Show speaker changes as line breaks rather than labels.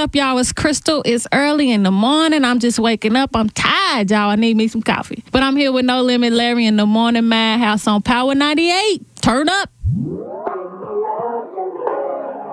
up, y'all? It's Crystal. It's early in the morning. I'm just waking up. I'm tired, y'all. I need me some coffee. But I'm here with No Limit Larry in the Morning Madhouse on Power 98. Turn up.